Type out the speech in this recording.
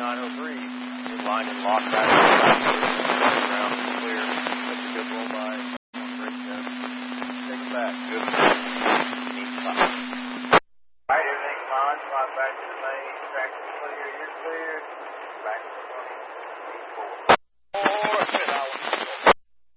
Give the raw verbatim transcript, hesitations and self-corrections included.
nine oh three. In line and lock back. Ground is clear. That's a good roll by. Great test. Take it back. Good. Neat spot. Alright, everything's fine. Slide back to the main. Track is clear. You're clear. Back to the